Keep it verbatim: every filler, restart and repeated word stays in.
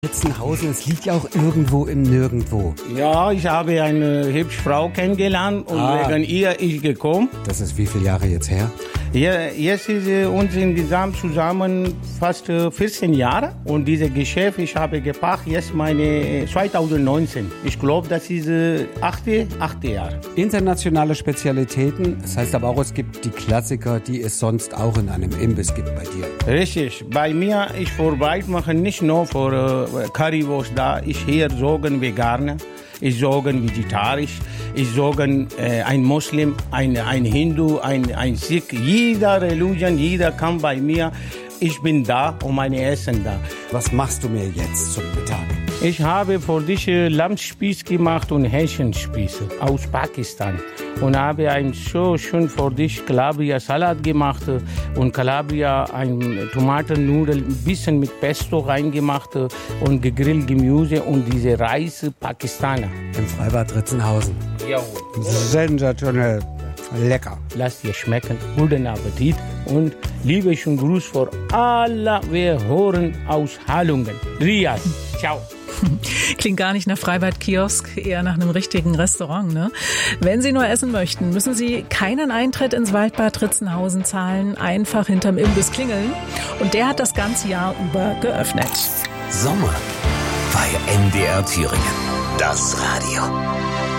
Ritzenhausen, es liegt ja auch irgendwo im Nirgendwo. Ja, ich habe eine hübsche Frau kennengelernt und ah. wegen ihr ich gekommen. Das ist wie viele Jahre jetzt her? Ja, jetzt ist äh, uns insgesamt zusammen fast äh, vierzehn Jahre und dieses Geschäft, ich habe gepackt jetzt meine äh, zwanzig neunzehn. Ich glaube, das ist äh, achte, achte Jahr. Internationale Spezialitäten, das heißt aber auch, es gibt die Klassiker, die es sonst auch in einem Imbiss gibt bei dir. Richtig, bei mir, ich vorbereite mache nicht nur für äh, Currywurst da, ich hier sogen Veganer. Ich sogen vegetarisch, ich sogen äh, ein Muslim, ein, ein Hindu, ein, ein Sikh. Jeder Religion, jeder kann bei mir. Ich bin da und meine Essen da. Was machst du mir jetzt zum Mittag? Ich habe für dich Lammspieß gemacht und Hähnchenspieße aus Pakistan. Und habe ein so schön für dich Calabria-Salat gemacht und Calabria, ein Tomatennudel, ein bisschen mit Pesto reingemacht und gegrillt Gemüse und diese Reis Pakistaner. Im Freibad Ritzenhausen. Jawohl. Sensationell. Lecker. Lass dir schmecken. Guten Appetit und liebe und Gruß für alle, wir hören aus Halungen. Rias. Ciao. Klingt gar nicht nach Freibad-Kiosk, eher nach einem richtigen Restaurant, ne? Wenn Sie nur essen möchten, müssen Sie keinen Eintritt ins Waldbad Ritzenhausen zahlen, einfach hinterm Imbiss klingeln. Und der hat das ganze Jahr über geöffnet. Sommer bei M D R Thüringen. Das Radio.